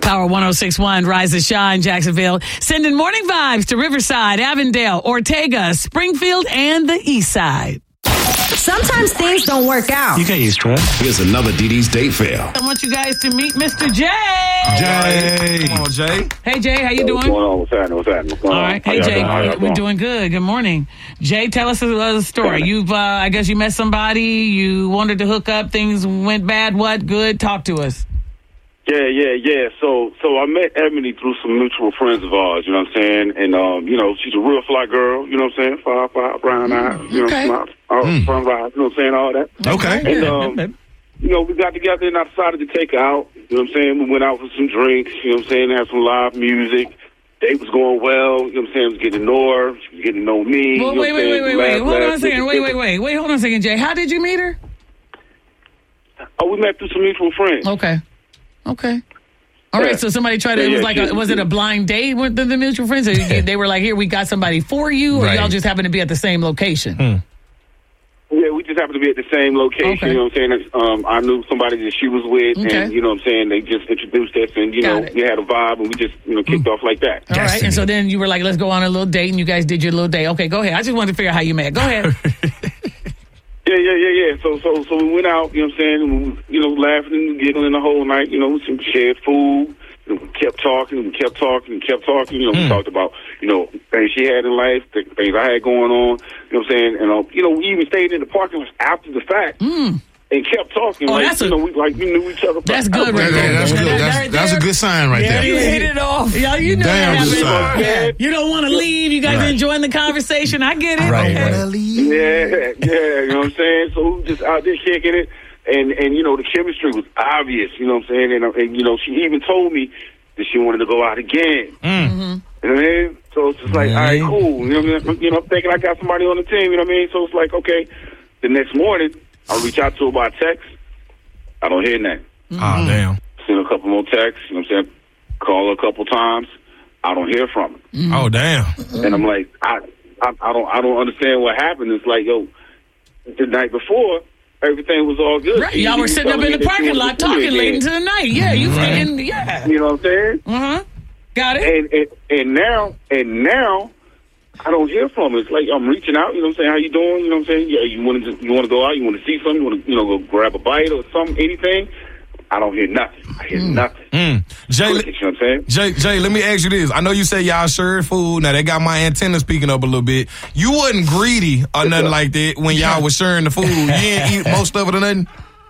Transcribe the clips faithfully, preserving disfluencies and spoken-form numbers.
Power one oh six point one, Rise and Shine, Jacksonville. Sending morning vibes to Riverside, Avondale, Ortega, Springfield, and the East Side. Sometimes things don't work out. You can't use trust. Here's another D D's date fail. I want you guys to meet Mister J. Jay. Come on, Jay. Hey, Jay, how you doing? What's going on? What's happening? What's happening? What's going All on? right. Hey, How Jay, y'all doing? How y'all we're doing? doing good. Good morning. Jay, tell us a story. You've, uh, I guess you met somebody, you wanted to hook up, things went bad, what, good? Talk to us. Yeah, yeah, yeah. So, so I met Ebony through some mutual friends of ours. You know what I'm saying? And um, you know, she's a real fly girl. You know what I'm saying? Five, five, brown eyes. You Okay. know, all mm. front eyes. You know what I'm saying? All that. Okay. And um, you know, we got together and I decided to take her out. You know what I'm saying? We went out for some drinks. You know what I'm saying? Had some live music. Date was going well. You know what I'm saying? I was getting to know her. She was getting to know me. Well, you know wait, what I'm wait, wait, saying? wait, wait. Laugh, Hold on a laugh, second. Wait, laugh. wait, wait. Wait, hold on a second, Jay. How did you meet her? Oh, we met through some mutual friends. Okay. Okay. All right, Yeah. so somebody tried to, Yeah, it was yeah, like, yeah. a, was it a blind date with the, the mutual friends? Or you- they were like, here, we got somebody for you, or Right. y'all just happened to be at the same location? Hmm. Yeah, we just happened to be at the same location. Okay. You know what I'm saying? Um, I knew somebody that she was with, Okay. and you know what I'm saying. They just introduced us, and you Got know it. we had a vibe, and we just you know kicked off like that. All right, Destiny. and so then you were like, let's go on a little date, and you guys did your little date. Okay, go ahead. I just wanted to figure out how you met. Go ahead. Yeah, yeah, yeah, yeah. So, so, so we went out. You know what I'm saying? And we, you know, laughing and giggling the whole night. You know, we shared food. And we kept talking. We kept talking. And kept talking. You know, we talked about you know things she had in life, the things I had going on. You know what I'm saying? And uh, you know, we even stayed in the parking lot after the fact. Mm. And kept talking. Oh, like, that's you a- know, we, like we knew each other. That's good right Yeah, there. that's That- good. that That's, right that's a there. good sign right Yeah, there. you hit it off. Y'all, you know Damn that good happens. sign. Yeah. You don't want to leave. You guys Right. are enjoying the conversation. I get it. Right, Okay. right. Yeah, yeah, you know what I'm saying? So we just out there kicking it, and, and you know, the chemistry was obvious, you know what I'm saying? And, uh, and you know, she even told me that she wanted to go out again. Mm. Mm-hmm. You know what I mean? So it's just like, all right, cool. You know what I mean? You know, I'm thinking I got somebody on the team, you know what I mean? So it's like, okay, the next morning, I'll reach out to her by text. I don't hear nothing. Oh, damn. Send her a couple more texts, you know what I'm saying? Call her a couple times. I don't hear from her. Oh, damn. And I'm like, I, I, I don't, I don't understand what happened. It's like, yo, the night before, everything was all good. Right. She- Y'all were she sitting up telling in me the that she parking wanted lot to do it talking late again. into the night. Yeah, you freaking, yeah. You know what I'm saying? Uh-huh. Got it. And, and and now, and now, I don't hear from her. It's like I'm reaching out. You know what I'm saying? How you doing? You know what I'm saying? Yeah, you want to, you want to go out? You want to see something? You want to, you know, go grab a bite or something? Anything? I don't hear nothing. I hear nothing. Mm. Jay, You know what I'm saying? Jay, Jay, let me ask you this. I know you say y'all shared food. Now, they got my antennas speaking up a little bit. You wasn't greedy or nothing like that when y'all was sharing the food. You didn't eat most of it or nothing?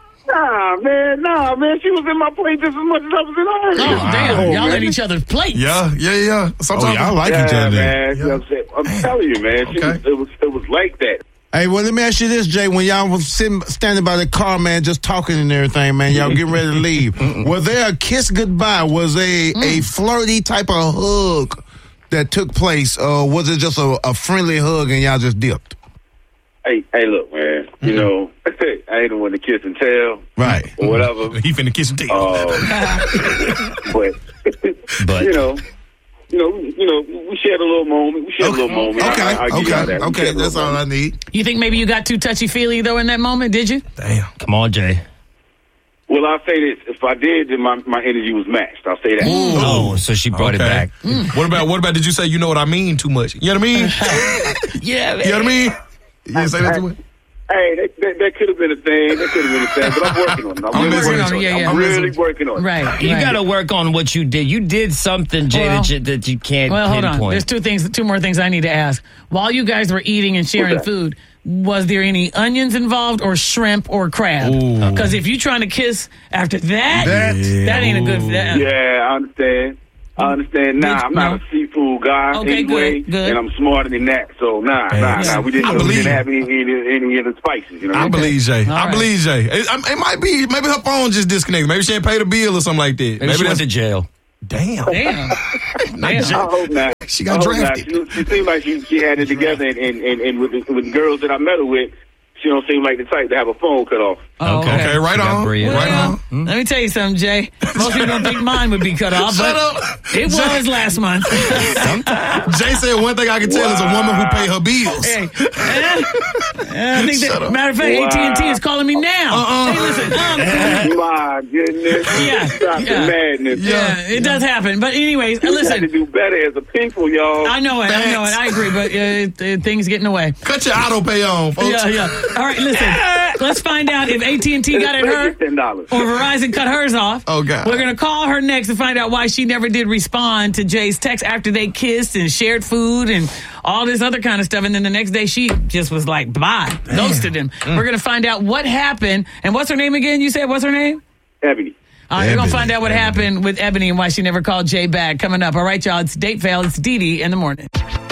Nah, man, nah, man. She was in my plate just as much as I was in hers. Oh, damn. Oh, Y'all man. at each other's plates. Yeah, yeah, yeah. Sometimes Oh, y'all like Yeah, each other. man. You know what I'm saying? I'm telling you, man. She Okay. was, it was, it was like that. Hey, well, let me ask you this, Jay. When y'all was sitting, standing by the car, man, just talking and everything, man, y'all getting ready to leave. Was there a kiss goodbye? Was there a flirty type of hug that took place? Or was it just a, a friendly hug and y'all just dipped? Hey, hey, look, man. You know, I ain't the one to kiss and tell Right. or whatever. he finna kiss and tell. Um, but, But- you know, you know, you know, we shared a little moment. We shared a little moment. Okay, I, I, I give y'all okay, that. We okay. shared a That's little all I moment. need. You think maybe you got too touchy-feely, though, in that moment? Did you? Damn. Come on, Jay. Well, I'll say this: if I did, then my, my energy was matched. I'll say that. Oh, so she brought Okay. it back. What about, what about, did you say you know what I mean too much? You know what I mean? Yeah, You know what I mean? You didn't say that too much? Hey, that, that, that could have been a thing. That could have been a thing. But I'm working on it. I'm, I'm really working working on on it, it. yeah, yeah. I'm really working on it. Right. You right. got to work on what you did. You did something, Jay, Well- that, you, that you can't Well, hold on. pinpoint. There's two things, two more things I need to ask. While you guys were eating and sharing What's that? food, was there any onions involved or shrimp or crab? Because if you're trying to kiss after that, that, That- ain't a good. That, Yeah, I understand. I understand. Nah, I'm not No. a seafood guy Okay, anyway, good, good. and I'm smarter than that. So nah, nah, Yeah. nah. We didn't, I we believe- didn't have any, any, any of the spices. You know. I believe Jay. All I right. believe Jay. It, I- it might be, maybe her phone just disconnected. Maybe she ain't paid a bill or something like that. Maybe she went that's to jail. damn. damn. I damn. hope not. She got I hope drafted. not. She, she seemed like she, she had it together, and, and, and, and with, the, with the girls that I met her with, she don't seem like the type to have a phone cut off. Oh, Okay. Okay, right She got on. bread. Right Well, on. let me tell you something, Jay. Most people don't think mine would be cut off, Shut but up. it was last month. Jay said one thing I can tell is a woman who pay her bills. Hey, eh, I think Shut that, up. matter of fact, Wow. A T and T is calling me now. Uh-uh. Hey, listen, um, My goodness. Yeah, Stop yeah. the madness. yeah, it does happen. But anyways, We got to listen, do better as a people, y'all. I know it, I know it, I agree, but uh, it, it, things get in the way. Cut your auto pay on, folks. Yeah, yeah. All right, listen, let's find out if A T and T got at her ten dollars. or Verizon cut hers off. Oh, God. We're going to call her next to find out why she never did respond to Jay's text after they kissed and shared food and all this other kind of stuff. And then the next day she just was like, bye, ghosted him. Mm. We're going to find out what happened. And what's her name again? You said, what's her name? Ebony. All right, we're going Ebony, to find out what Ebony. happened with Ebony and why she never called Jay back. Coming up. All right, y'all. It's Date Fail. It's Dee Dee in the morning.